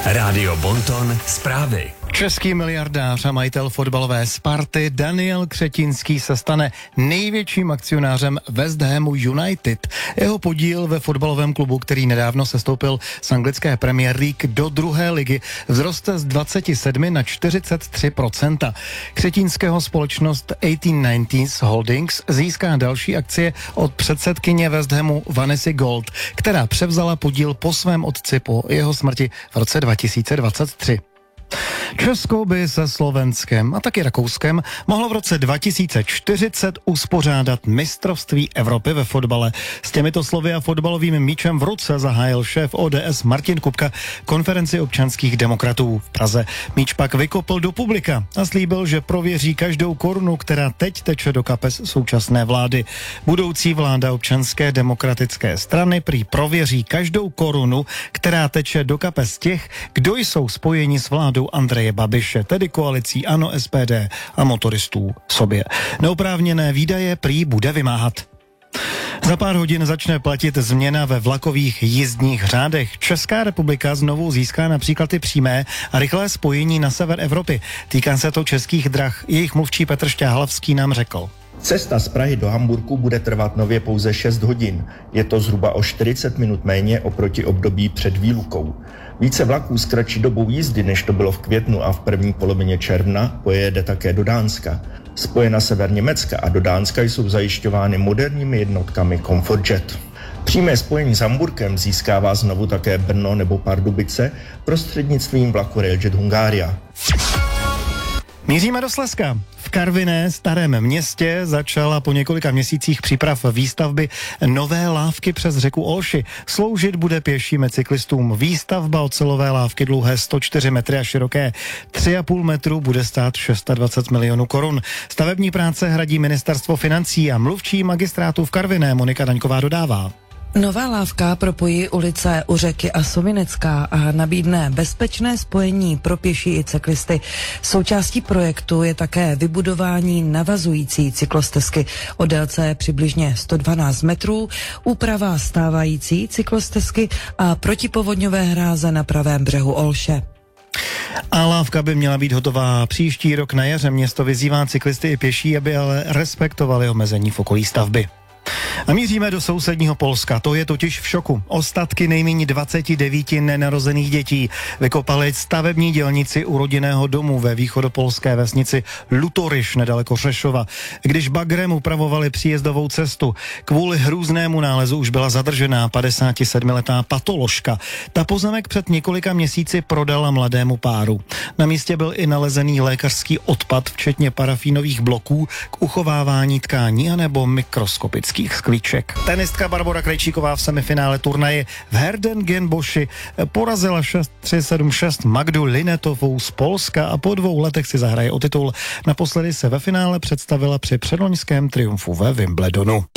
Rádio Bonton zprávy. Český miliardář a majitel fotbalové Sparty Daniel Křetínský se stane největším akcionářem West Hamu United. Jeho podíl ve fotbalovém klubu, který nedávno sestoupil z anglické Premier League do druhé ligy, vzroste z 27 na 43%. Křetínského společnost 1890s Holdings získá další akcie od předsedkyně West Hamu Vanessy Gold, která převzala podíl po svém otci po jeho smrti v roce 2023. Česko by se Slovenskem a taky Rakouskem mohlo v roce 2040 uspořádat mistrovství Evropy ve fotbale. S těmito slovy a fotbalovým míčem v ruce zahájil šéf ODS Martin Kupka konferenci občanských demokratů v Praze. Míč pak vykopl do publika a slíbil, že prověří každou korunu, která teď teče do kapes současné vlády. Budoucí vláda Občanské demokratické strany prý prověří každou korunu, která teče do kapes těch, kdo jsou spojeni s vládou Andreje Babiše, tedy koalicí ANO, SPD a motoristů sobě. Neoprávněné výdaje prý bude vymáhat. Za pár hodin začne platit změna ve vlakových jízdních řádech. Česká republika znovu získá například i přímé a rychlé spojení na sever Evropy. Týká se to Českých drah. Jejich mluvčí Petr Šťáhlavský nám řekl. Cesta z Prahy do Hamburku bude trvat nově pouze 6 hodin. Je to zhruba o 40 minut méně oproti období před výlukou. Více vlaků s kratší dobou jízdy, než to bylo v květnu a v první polovině června, pojede také do Dánska. Spoje na sever Německa a do Dánska jsou zajišťovány moderními jednotkami ComfortJet. Přímé spojení s Hamburkem získává znovu také Brno nebo Pardubice prostřednictvím vlaku Railjet Hungaria. Míříme do Slezska. V Karviné, starém městě, začala po několika měsících příprav výstavby nové lávky přes řeku Olši. Sloužit bude pěším cyklistům. Výstavba ocelové lávky dlouhé 104 metry a široké 3,5 metru bude stát 620 milionů korun. Stavební práce hradí ministerstvo financí a mluvčí magistrátu v Karviné Monika Daňková dodává. Nová lávka propojí ulice u řeky a Sovinecká a nabídne bezpečné spojení pro pěší i cyklisty. Součástí projektu je také vybudování navazující cyklostezky o délce přibližně 112 metrů, úprava stávající cyklostezky a protipovodňové hráze na pravém břehu Olše. A lávka by měla být hotová příští rok na jaře. Město vyzývá cyklisty i pěší, aby ale respektovali omezení v okolí stavby. A míříme do sousedního Polska, to je totiž v šoku. Ostatky nejméně 29 nenarozených dětí vykopali stavební dělníci u rodinného domu ve východopolské vesnici Lutoryš nedaleko Řešova, když bagrem upravovali příjezdovou cestu. Kvůli hrůznému nálezu už byla zadržená 57letá patoložka. Ta pozemek před několika měsíci prodala mladému páru. Na místě byl i nalezený lékařský odpad, včetně parafínových bloků k uchovávání tkání anebo mikroskopických sklíček. Tenistka Barbora Krejčíková v semifinále turnaje v Herdengenboši porazila 6-3, 7-6 Magdu Linetovou z Polska a po 2 letech si zahraje o titul. Naposledy se ve finále představila při předloňském triumfu ve Wimbledonu.